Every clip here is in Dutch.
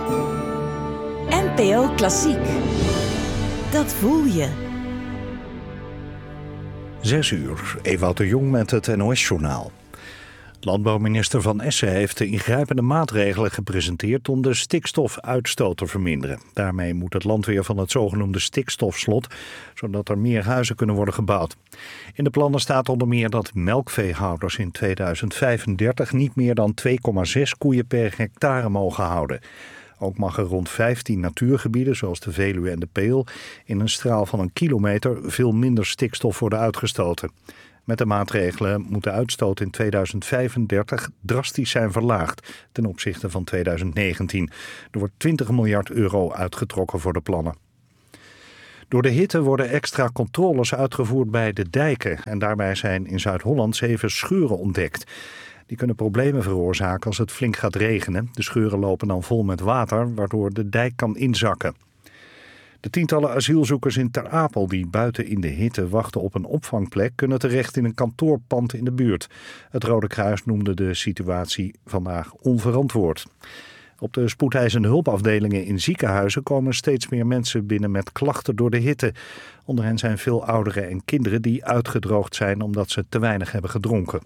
NPO Klassiek. Dat voel je. 6 uur, Ewout de Jong met het NOS-journaal. Landbouwminister Van Essen heeft de ingrijpende maatregelen gepresenteerd om de stikstofuitstoot te verminderen. Daarmee moet het land weer van het zogenoemde stikstofslot, zodat er meer huizen kunnen worden gebouwd. In de plannen staat onder meer dat melkveehouders in 2035 niet meer dan 2,6 koeien per hectare mogen houden. Ook mag er rond 15 natuurgebieden, zoals de Veluwe en de Peel, in een straal van 1 kilometer veel minder stikstof worden uitgestoten. Met de maatregelen moet de uitstoot in 2035 drastisch zijn verlaagd ten opzichte van 2019. Er wordt 20 miljard euro uitgetrokken voor de plannen. Door de hitte worden extra controles uitgevoerd bij de dijken en daarbij zijn in Zuid-Holland 7 scheuren ontdekt. Die kunnen problemen veroorzaken als het flink gaat regenen. De scheuren lopen dan vol met water, waardoor de dijk kan inzakken. De tientallen asielzoekers in Ter Apel die buiten in de hitte wachten op een opvangplek kunnen terecht in een kantoorpand in de buurt. Het Rode Kruis noemde de situatie vandaag onverantwoord. Op de spoedeisende hulpafdelingen in ziekenhuizen komen steeds meer mensen binnen met klachten door de hitte. Onder hen zijn veel ouderen en kinderen die uitgedroogd zijn omdat ze te weinig hebben gedronken.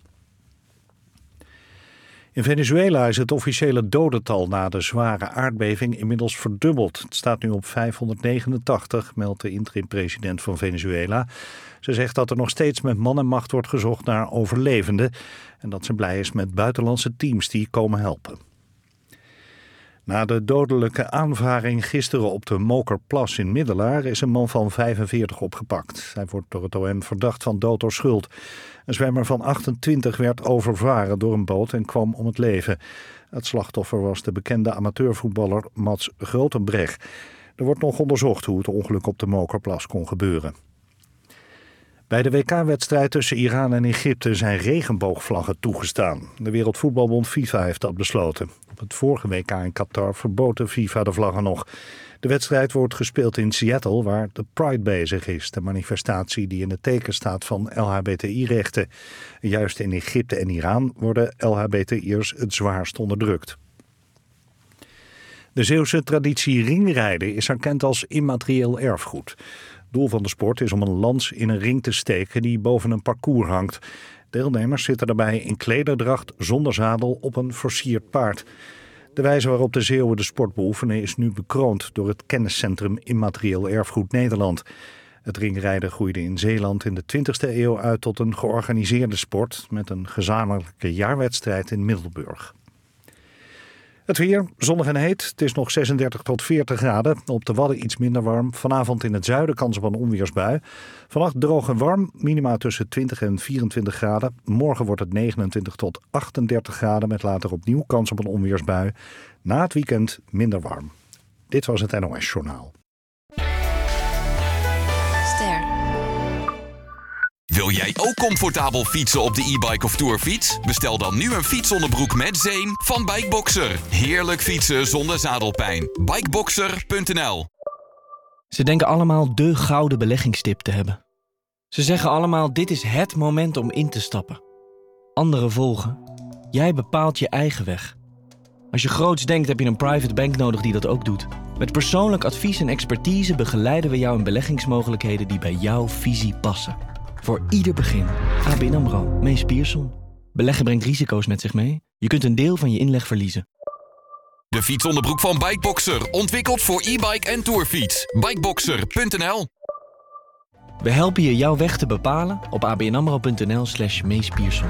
In Venezuela is het officiële dodental na de zware aardbeving inmiddels verdubbeld. Het staat nu op 589, meldt de interim-president van Venezuela. Ze zegt dat er nog steeds met man en macht wordt gezocht naar overlevenden en dat ze blij is met buitenlandse teams die komen helpen. Na de dodelijke aanvaring gisteren op de Mokerplas in Middelaar is een man van 45 opgepakt. Hij wordt door het OM verdacht van dood door schuld. Een zwemmer van 28 werd overvaren door een boot en kwam om het leven. Het slachtoffer was de bekende amateurvoetballer Mats Grotenbreg. Er wordt nog onderzocht hoe het ongeluk op de Mokerplas kon gebeuren. Bij de WK-wedstrijd tussen Iran en Egypte zijn regenboogvlaggen toegestaan. De Wereldvoetbalbond FIFA heeft dat besloten. Op het vorige WK in Qatar verbood de FIFA de vlaggen nog. De wedstrijd wordt gespeeld in Seattle, waar de Pride bezig is. De manifestatie die in het teken staat van LHBTI-rechten. Juist in Egypte en Iran worden LHBTI'ers het zwaarst onderdrukt. De Zeeuwse traditie ringrijden is erkend als immaterieel erfgoed. Doel van de sport is om een lans in een ring te steken die boven een parcours hangt. Deelnemers zitten daarbij in klederdracht zonder zadel op een versierd paard. De wijze waarop de Zeeuwen de sport beoefenen is nu bekroond door het kenniscentrum Immaterieel Erfgoed Nederland. Het ringrijden groeide in Zeeland in de 20e eeuw uit tot een georganiseerde sport met een gezamenlijke jaarwedstrijd in Middelburg. Het weer, zonnig en heet. Het is nog 36 tot 40 graden. Op de Wadden iets minder warm. Vanavond in het zuiden kans op een onweersbui. Vannacht droog en warm. Minima tussen 20 en 24 graden. Morgen wordt het 29 tot 38 graden. Met later opnieuw kans op een onweersbui. Na het weekend minder warm. Dit was het NOS Journaal. Wil jij ook comfortabel fietsen op de e-bike of tourfiets? Bestel dan nu een fietsonderbroek met zeem van Bikeboxer. Heerlijk fietsen zonder zadelpijn. Bikeboxer.nl. Ze denken allemaal de gouden beleggingstip te hebben. Ze zeggen allemaal dit is het moment om in te stappen. Anderen volgen. Jij bepaalt je eigen weg. Als je groots denkt heb je een private bank nodig die dat ook doet. Met persoonlijk advies en expertise begeleiden we jou in beleggingsmogelijkheden die bij jouw visie passen. Voor ieder begin. ABN AMRO. Mees Pierson. Beleggen brengt risico's met zich mee. Je kunt een deel van je inleg verliezen. De fietsonderbroek van Bikeboxer. Ontwikkeld voor e-bike en tourfiets. Bikeboxer.nl. We helpen je jouw weg te bepalen op abnamro.nl/Mees Pierson.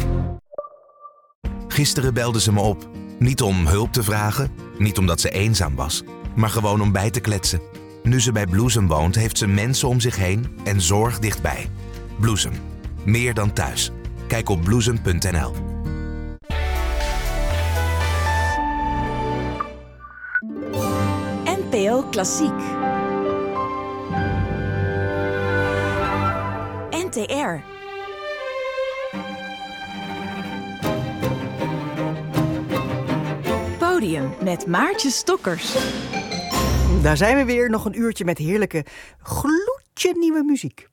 Gisteren belde ze me op. Niet om hulp te vragen, niet omdat ze eenzaam was, maar gewoon om bij te kletsen. Nu ze bij Bloesem woont, heeft ze mensen om zich heen en zorg dichtbij. Bloesem. Meer dan thuis. Kijk op bloesem.nl. NPO Klassiek. NTR. Podium met Maartje Stokkers. Daar zijn we weer, nog een uurtje met heerlijke, gloedje nieuwe muziek.